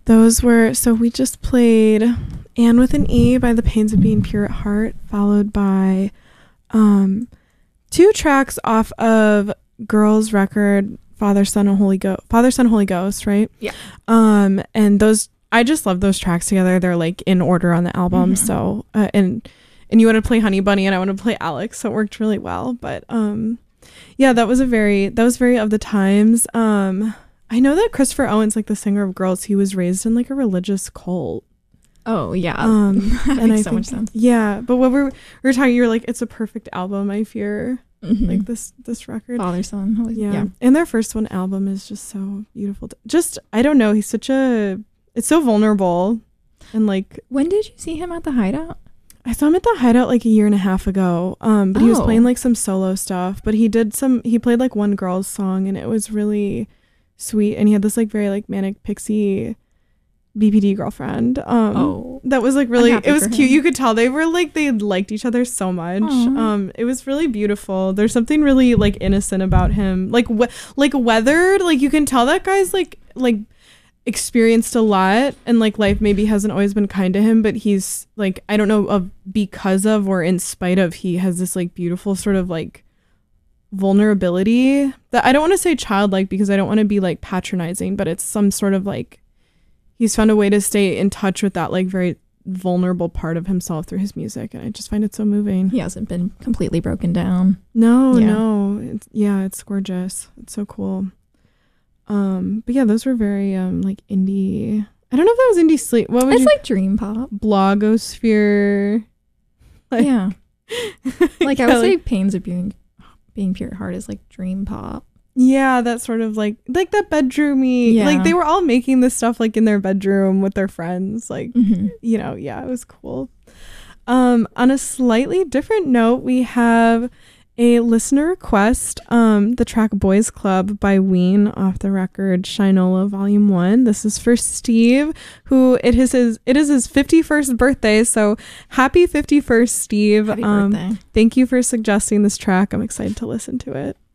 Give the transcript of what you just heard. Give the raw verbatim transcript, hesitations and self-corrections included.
those were, so we just played Anne with an E by The Pains of Being Pure at Heart, followed by um, two tracks off of Girls' record, Father, Son, and Holy Ghost. Father, Son, Holy Ghost, right? Yeah. Um, and those, I just love those tracks together. They're like in order on the album. Mm-hmm. So, uh, and and you want to play Honey Bunny, and I want to play Alex, so it worked really well. But um, yeah, that was a very that was very of the times. Um, I know that Christopher Owens, like the singer of Girls, he was raised in like a religious cult. Oh yeah, um, that and makes I so think, much sense. Yeah, but what we were we were talking, you were like, it's a perfect album. I fear. Mm-hmm. Like this this record, Father, Son, Holy, yeah. yeah. And their first one album is just so beautiful. Just I don't know, he's such a it's so vulnerable. And like, when did you see him at the Hideout? I saw him at the Hideout like a year and a half ago. Um, but oh. he was playing like some solo stuff. But he did some. He played like one girl's song, and it was really sweet. And he had this like very like manic pixie B P D girlfriend. Um, oh, that was like really. It was cute. Him. You could tell they were like they liked each other so much. Aww. Um, it was really beautiful. There's something really like innocent about him. Like we- like weathered. Like you can tell that guy's like like. experienced a lot, and like life maybe hasn't always been kind to him, but he's like, I don't know, of because of or in spite of, he has this like beautiful sort of like vulnerability that I don't want to say childlike because I don't want to be like patronizing, but it's some sort of like he's found a way to stay in touch with that like very vulnerable part of himself through his music, and I just find it so moving. He hasn't been completely broken down. No, yeah. no. It's, yeah, it's gorgeous. It's so cool. Um, but yeah, those were very um like indie. I don't know if that was indie sleep. What would it's you like dream pop, blogosphere? Like, yeah, like I would yeah, say, like, Pains of Being Being Pure at Heart is like dream pop. Yeah, that sort of like like that bedroomy. Yeah. Like they were all making this stuff like in their bedroom with their friends. Like mm-hmm. you know, yeah, it was cool. Um, on a slightly different note, we have a listener request, um, the track Boys Club by Ween off the record Shinola Volume one. This is for Steve, who it is his it is his fifty-first birthday, so happy fifty-first, Steve. Happy um birthday. Thank you for suggesting this track. I'm excited to listen to it.